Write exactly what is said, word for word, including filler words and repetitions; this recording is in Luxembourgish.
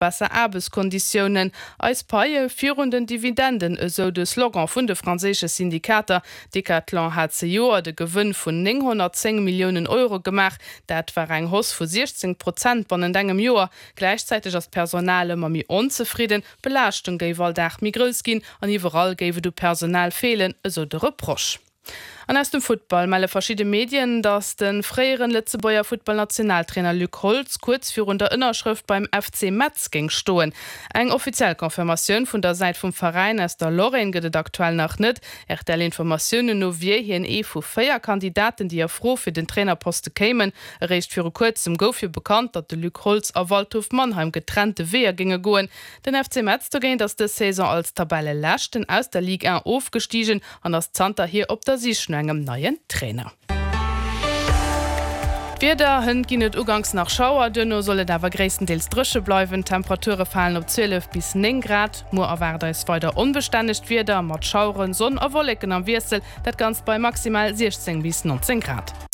besser Arbeitskonditionen als Paie führenden Dividenden, so de Slogan vun de franzésche Syndikater. Decathlon hat se Joer de Gewinn vun neunhundertzehn Millionen Euro gemacht, dat war eng Hoss vu sechzehn Prozent bonnnen engem Joer. Gleichzeitig as Personale ma mi unzufrieden, Belastung géiwwal dach mi grös gin, an iwwerall géwe du Personal fehlen, eso de Reproch. An aus dem Football meile verschiedene Medien, dass den freieren Lützebauer Football-Nationaltrainer Luc Holz kurz für unter Innerschrift beim F C Metz ging stohlen. Eng offiziell Konfirmation von der Seite vom Verein aus der Lorraine geht aktuell noch nicht. Er der Informationen nur wir hier in E vu vier Kandidaten, die er froh für den Trainerposten kämen. Er ist für kurzem Go für bekannt, dass der Luc Holz auf Waldhof Mannheim getrennte Wege ginge gehen. Den F C Metz zu gehen, dass die Saison als Tabelle Lächten aus der Liga eins aufgestiegen und das Zanta hier ob der sie engem neuen Trainer. Wieder hin ginet ugangs nach Schauer dünno solle dawer gräendeels drische bleiwen, Temperature fallen op zwölf bis neun Grad. Mo erwerder is weiter unbeständigt wieder mat Schauren, Sonn a Wollecken am Wirsel, dat ganz bei maximal sechzehn bis neunzehn Grad.